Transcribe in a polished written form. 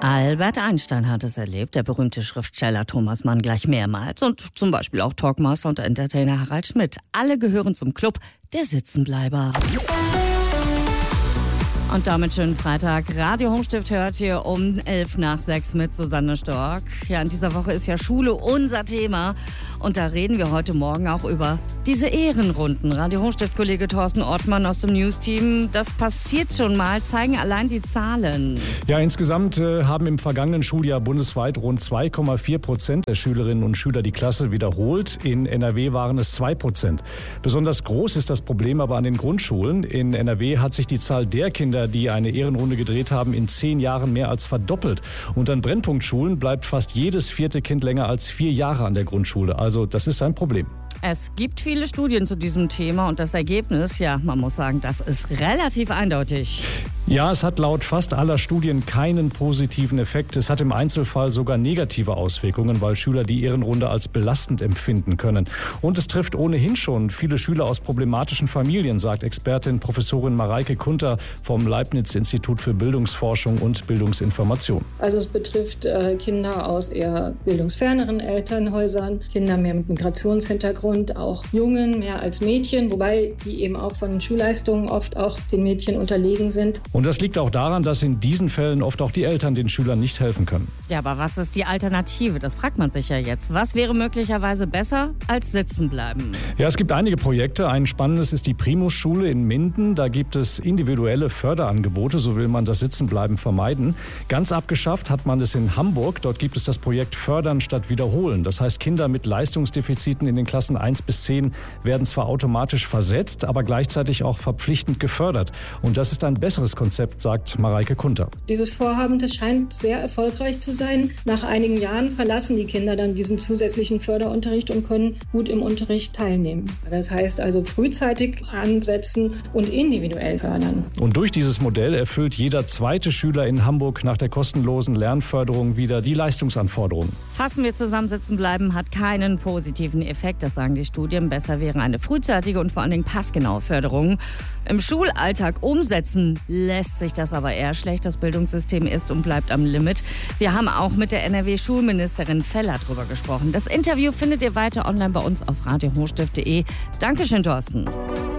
Albert Einstein hat es erlebt, der berühmte Schriftsteller Thomas Mann gleich mehrmals und zum Beispiel auch Talkmaster und Entertainer Harald Schmidt. Alle gehören zum Club der Sitzenbleiber. Und damit schönen Freitag. Radio Hochstift hört ihr um 5:11 mit Susanne Stork. Ja, in dieser Woche ist ja Schule unser Thema. Und da reden wir heute Morgen auch über diese Ehrenrunden. Radio Hochstift-Kollege Thorsten Ortmann aus dem News-Team. Das passiert schon mal, zeigen allein die Zahlen. Ja, insgesamt haben im vergangenen Schuljahr bundesweit rund 2,4% der Schülerinnen und Schüler die Klasse wiederholt. In NRW waren es 2%. Besonders groß ist das Problem aber an den Grundschulen. In NRW hat sich die Zahl der Kinder, die eine Ehrenrunde gedreht haben, in 10 Jahren mehr als verdoppelt. Und an Brennpunktschulen bleibt fast jedes 4. Kind länger als 4 Jahre an der Grundschule. Also das ist ein Problem. Es gibt viele Studien zu diesem Thema und das Ergebnis, ja, man muss sagen, das ist relativ eindeutig. Ja, es hat laut fast aller Studien keinen positiven Effekt. Es hat im Einzelfall sogar negative Auswirkungen, weil Schüler die Ehrenrunde als belastend empfinden können. Und es trifft ohnehin schon viele Schüler aus problematischen Familien, sagt Expertin Professorin Mareike Kunter vom Leibniz-Institut für Bildungsforschung und Bildungsinformation. Also es betrifft Kinder aus eher bildungsferneren Elternhäusern, Kinder mehr mit Migrationshintergrund, auch Jungen mehr als Mädchen, wobei die eben auch von den Schulleistungen oft auch den Mädchen unterlegen sind. Und das liegt auch daran, dass in diesen Fällen oft auch die Eltern den Schülern nicht helfen können. Ja, aber was ist die Alternative? Das fragt man sich ja jetzt. Was wäre möglicherweise besser als sitzen bleiben? Ja, es gibt einige Projekte. Ein spannendes ist die Primus-Schule in Minden. Da gibt es individuelle Förderangebote, so will man das Sitzenbleiben vermeiden. Ganz abgeschafft hat man es in Hamburg. Dort gibt es das Projekt Fördern statt Wiederholen. Das heißt, Kinder mit Leistungsdefiziten in den Klassen 1 bis 10 werden zwar automatisch versetzt, aber gleichzeitig auch verpflichtend gefördert. Und das ist ein besseres Konzept, sagt Mareike Kunter. Dieses Vorhaben, das scheint sehr erfolgreich zu sein. Nach einigen Jahren verlassen die Kinder dann diesen zusätzlichen Förderunterricht und können gut im Unterricht teilnehmen. Das heißt also frühzeitig ansetzen und individuell fördern. Und durch dieses Modell erfüllt jeder zweite Schüler in Hamburg nach der kostenlosen Lernförderung wieder die Leistungsanforderungen. Fassen wir zusammen, sitzen bleiben hat keinen positiven Effekt, das sagen die Studien. Besser wäre eine frühzeitige und vor allen Dingen passgenaue Förderung. Im Schulalltag umsetzen lässt sich das aber eher schlecht. Das Bildungssystem ist und bleibt am Limit. Wir haben auch mit der NRW-Schulministerin Feller drüber gesprochen. Das Interview findet ihr weiter online bei uns auf radiohochstift.de. Dankeschön, Thorsten.